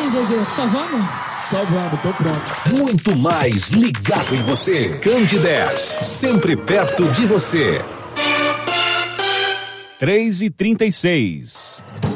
aí, GG? Só vamos? Só vamos, tô pronto. Muito mais ligado em você. Candidez, sempre perto de você. 3h36.